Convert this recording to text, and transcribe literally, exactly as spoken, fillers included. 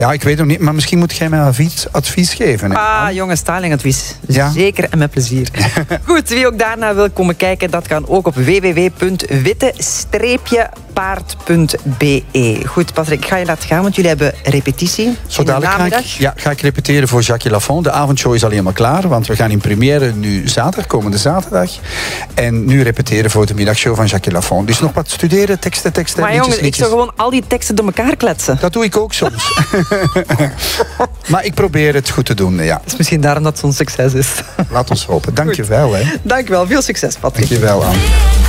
Ja, ik weet nog niet, maar misschien moet jij mij advies, advies geven. Hè? Ah, jongens, stylingadvies. Ja. Zeker en met plezier. Goed, wie ook daarna wil komen kijken, dat kan ook op w w w punt witte paard punt b e. Goed, Patrick, ik ga je laten gaan, want jullie hebben repetitie. Zo dadelijk ga ik, ja, ga ik repeteren voor Jacques Lafont. De avondshow is al helemaal klaar, want we gaan in première nu zaterdag, komende zaterdag. En nu repeteren voor de middagshow van Jacques Lafont. Dus nog wat studeren, teksten, teksten, Maar liedjes, jongens, ik liedjes. zou gewoon al die teksten door elkaar kletsen. Dat doe ik ook soms. Maar ik probeer het goed te doen, ja. Dat is misschien daarom dat het zo'n succes is. Laat ons hopen. Dank je wel, hè. Dank je wel. Veel succes, Patrick. Dank je wel, Anne.